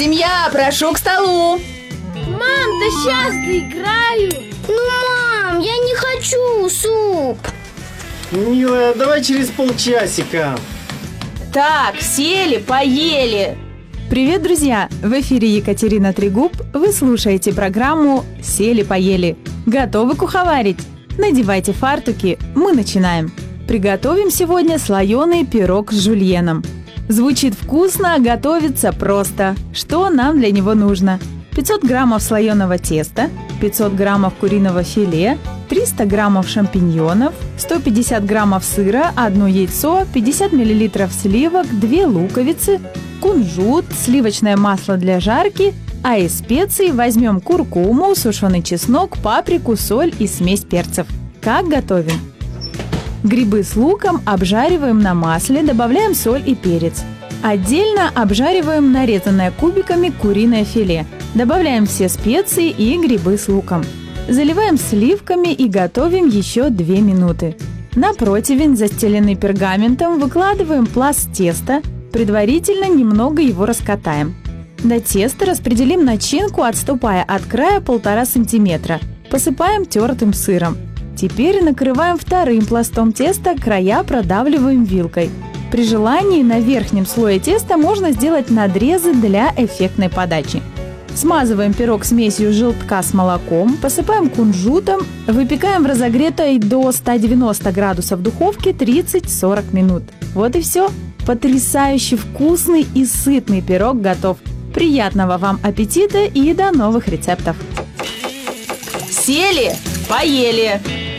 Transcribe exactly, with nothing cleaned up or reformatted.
Семья, прошу к столу. Мам, да сейчас доиграю. Ну, мам, я не хочу суп. Милая, давай через полчасика. Так, сели, поели. Привет, друзья! В эфире Екатерина Трегуб. Вы слушаете программу «Сели-поели». Готовы куховарить? Надевайте фартуки, мы начинаем. Приготовим сегодня слоеный пирог с жульеном. Звучит вкусно, а готовится просто. Что нам для него нужно? пятьсот граммов слоеного теста, пятьсот граммов куриного филе, триста граммов шампиньонов, сто пятьдесят граммов сыра, одно яйцо, пятьдесят миллилитров сливок, две луковицы, кунжут, сливочное масло для жарки, а из специй возьмем куркуму, сушеный чеснок, паприку, соль и смесь перцев. Как готовим? Грибы с луком обжариваем на масле, добавляем соль и перец. Отдельно обжариваем нарезанное кубиками куриное филе. Добавляем все специи и грибы с луком. Заливаем сливками и готовим еще две минуты. На противень, застеленный пергаментом, выкладываем пласт теста, предварительно немного его раскатаем. На тесто распределим начинку, отступая от края полтора сантиметра. Посыпаем тертым сыром. Теперь накрываем вторым пластом теста, края продавливаем вилкой. При желании на верхнем слое теста можно сделать надрезы для эффектной подачи. Смазываем пирог смесью желтка с молоком, посыпаем кунжутом, выпекаем в разогретой до ста девяноста градусов духовке тридцать-сорок минут. Вот и все. Потрясающе вкусный и сытный пирог готов. Приятного вам аппетита и до новых рецептов! Сели, поели.